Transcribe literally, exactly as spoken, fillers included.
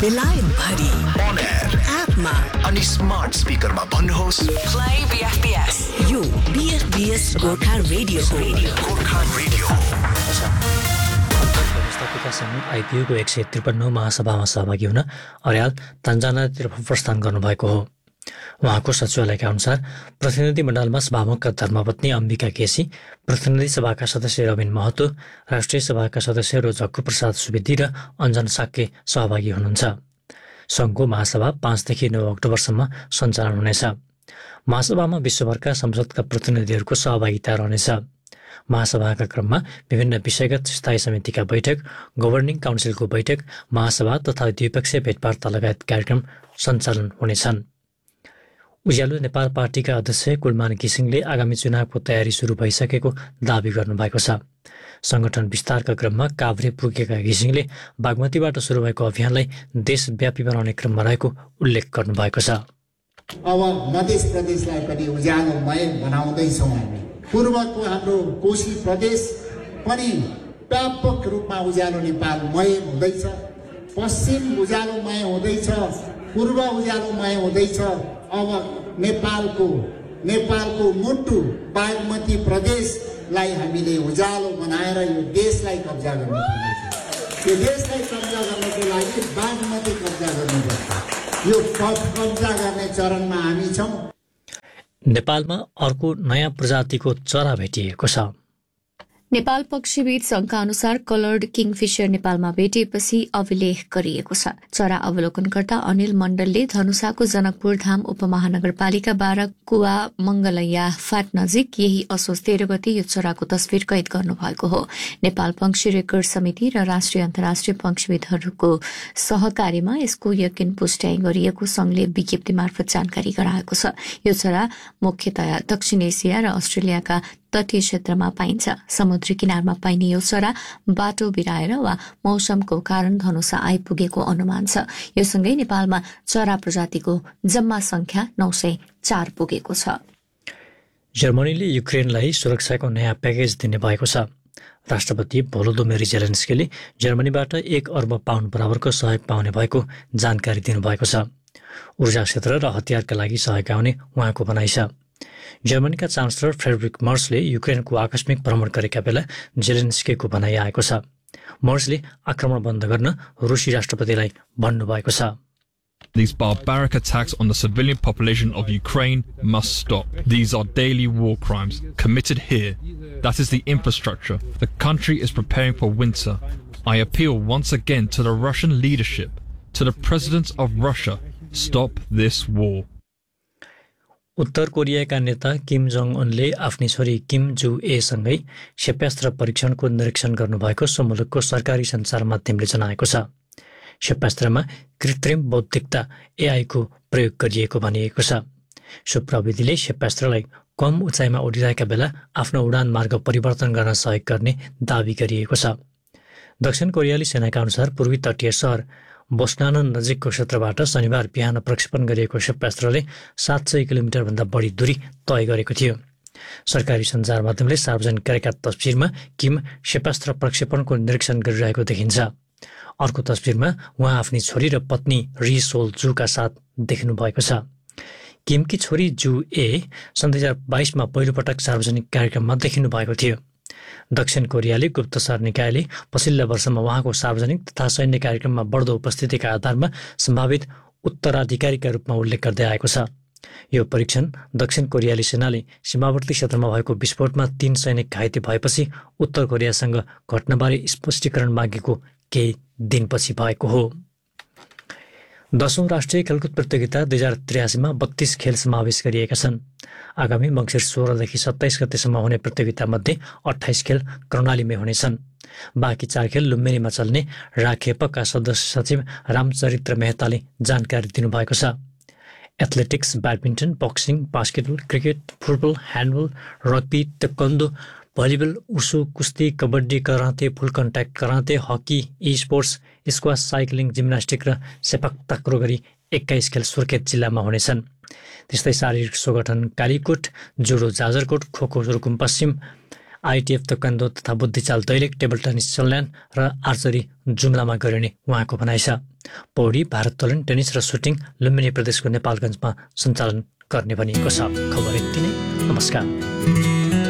बेलायत भरि On air एपमा अनि स्मार्ट स्पिकरमा भन्नुहोस् प्ले बीएफपीएस यो बीएफपीएस गोर्खा रेडियो हो गोर्खा रेडियो व्यवस्थापिका समेत आइपिओको एक सय त्रिपन्न महासभामा सहभागी हुन अर्याल तन्जानातिर प्रस्थान गर्नुभएको हो। उहाँको सचिवालयका अनुसार प्रतिनिधि मण्डलमा सभामुखका धर्मपत्नी अम्बिका केसी, प्रतिनिधि सभाका सदस्य रविन महतो, राष्ट्रिय सभाका सदस्य रोजक्कु प्रसाद सुवेदी र अञ्जन साक्य सहभागी हुनुहुन्छ। सङ्घको महासभा पाँचदेखि नौ अक्टोबरसम्म सञ्चालन हुनेछ। महासभामा विश्वभरका संसदका प्रतिनिधिहरूको सहभागिता रहनेछ। महासभाका क्रममा विभिन्न विषयगत स्थायी समितिका बैठक, गभर्निङ काउन्सिलको बैठक, महासभा तथा द्विपक्षीय भेटवार्ता लगायत कार्यक्रम सञ्चालन हुनेछन्। उज्यालो नेपाल पार्टीका अध्यक्ष कुलमान घिसिङले आगामी चुनावको तयारी सुरु भइसकेको दावी गर्नुभएको छ। संगठन विस्तारका क्रममा काभ्रे पुगेका घिसिङले बागमतीबाट सुरु भएको अभियानलाई देशव्यापी बनाउने क्रममा रहेको उल्लेख गर्नुभएको छ। अब मध्य प्रदेशलाई पनि उज्यालोमय बनाउँदैछौँ हामी। पूर्वको हाम्रो कोशी प्रदेश पनि व्यापक रूपमा उज्यालो नेपालमय हुँदैछ। पश्चिम उज्यालोमय हुँदैछ, पूर्व उज्यालोमय हुँदैछ। अब नेपालको नेपालको मुटु बागमती प्रदेशलाई हामीले उज्यालो बनाएर यो देशलाई कब्जा गर्नुपर्छ। यो देशलाई कब्जा गर्नको लागि बागमती कब्जा गर्नुपर्छ। यो कब्जा गर्ने चरणमा हामी छौँ। नेपालमा अर्को नयाँ प्रजातिको चरा भेटिएको छ। नेपाल पक्षीविद संघका अनुसार कलर्ड किङफिशर नेपालमा भेटिएपछि अभिलेख गरिएको छ। चरा अवलोकनकर्ता अनिल मण्डलले धनुषाको जनकपुर धाम उपमहानगरपालिका बाह्र कुवा मंगलैया फाट नजिक यही असोज तेह्र गते यो चराको तस्विर कैद गर्नुभएको हो। नेपाल पंक्षी रेकर्ड समिति र राष्ट्रिय अन्तर्राष्ट्रिय पंक्षीविदहरूको सहकार्यमा यसको यकिन पुष्टि गरिएको संघले विज्ञप्ति मार्फत जानकारी गराएको छ। यो चरा मुख्यतया दक्षिण एसिया र अस्ट्रेलियाका तटीय क्षेत्रमा पाइन्छ। समुद्री किनारमा पाइने यो चरा बाटो बिराएर वा मौसमको कारण धनुषा आइपुगेको अनुमान छ। यो सँगै नेपालमा चरा प्रजातिको जम्मा संख्या नौ सय चार पुगेको छ। जर्मनीले युक्रेनलाई सुरक्षाको नयाँ प्याकेज दिने भएको छ। राष्ट्रपति भोलोदोमिर जेलेन्स्कीले जर्मनीबाट एक अर्ब पाउन्ड बराबरको सहयोग पाउने भएको जानकारी दिनुभएको छ। ऊर्जा क्षेत्र र हतियारका लागि सहयोग आउने उहाँको भनाइ छ। जर्मनीका चान्सलर फ्रेडरिक मर्सले युक्रेनको आकस्मिक भ्रमण गरेका बेला जेलेन्स्कीको भनाइ आएको छ। मर्सले आक्रमण बन्द गर्न रुसी राष्ट्रपतिलाई भन्नुभएको छ। These barbaric attacks on the civilian population of Ukraine must stop. These are daily war crimes committed here. That is the infrastructure. The country is preparing for winter. I appeal once again to the Russian leadership, to the president of Russia, stop this war. उत्तर कोरियाका नेता किम Jong उनले आफ्नी छोरी किम जु एसँगै क्षेप्यास्त्र परीक्षणको निरीक्षण गर्नुभएको so मुलुकको सरकारी सञ्चार माध्यमले जनाएको छ। क्षेप्यास्त्रमा कृत्रिम बौद्धिकता एआईको प्रयोग गरिएको भनिएको छ। सो प्रविधिले क्षेप्यास्त्रलाई कम उचाइमा उडिरहेका बेला आफ्नो उडान मार्ग परिवर्तन गर्न सहयोग गर्ने दावी गरिएको छ। दक्षिण कोरियाली सेनाका अनुसार पूर्वी तटीय सहर बोस्नान नजिकको क्षेत्रबाट शनिबार बिहान प्रक्षेपण गरिएको क्षेप्यास्त्रले सात सय किलोमिटरभन्दा बढी दूरी तय गरेको थियो। सरकारी सञ्चार माध्यमले सार्वजनिक गरेका तस्बिरमा किम क्षेप्यास्त्र प्रक्षेपणको निरीक्षण गरिरहेको देखिन्छ। अर्को तस्बिरमा उहाँ आफ्नी छोरी र पत्नी री सोल जुका साथ देख्नु भएको छ। किमकी छोरी जु ए सन् दुई हजार बाइसमा पहिलोपटक सार्वजनिक कार्यक्रममा देखिनु भएको थियो। दक्षिण कोरियाली गुप्तचर निकायले पछिल्ला वर्षमा उहाँको सार्वजनिक तथा सैन्य कार्यक्रममा बढ्दो उपस्थितिका आधारमा सम्भावित उत्तराधिकारीका रूपमा उल्लेख गर्दै आएको छ। यो परीक्षण दक्षिण कोरियाली सेनाले सीमावर्ती क्षेत्रमा भएको विस्फोटमा तीन सैनिक घाइते भएपछि उत्तर कोरियासँग घटनाबारे स्पष्टीकरण मागेको केही दिनपछि भएको हो। दशौं राष्ट्रिय खेलकुद प्रतियोगिता दुई हजार त्रियासीमा बत्तीस खेल समावेश गरिएका छन्। आगामी मङ्सिर सोह्रदेखि सत्ताइस गतेसम्म हुने प्रतियोगितामध्ये अठाइस खेल कर्णालीमै हुनेछन्। बाँकी चार खेल लुम्बिनीमा चल्ने राखेपका सदस्य सचिव रामचरित्र मेहताले जानकारी दिनुभएको छ। Athletics, badminton, boxing, basketball, cricket, football, handball, rugby, taekwondo, volleyball, उसु, कुस्ती, कबड्डी, कराते, फुल contact karate, hockey, e sports, squash, cycling, gymnastic र सेपाक ताक्रो गरी एक्काइस खेल सुर्खेत जिल्लामा हुनेछन्। त्यस्तै शारीरिक सङ्गठन कालीकोट, जुडो जाजरकोट, खोखो रुकुम पश्चिम, आइटिएफ ताइक्वान्डो तथा बुद्धिचाल दैलेख टेबल टेनिस चल्यान र आर्चरी जुम्लामा गरिने उहाँको भनाइ छ। पौडी भारोत्तोलन टेनिस र सुटिङ लुम्बिनी प्रदेशको नेपालगञ्जमा सञ्चालन गर्ने भनिएको छ। खबर यति नै। नमस्कार।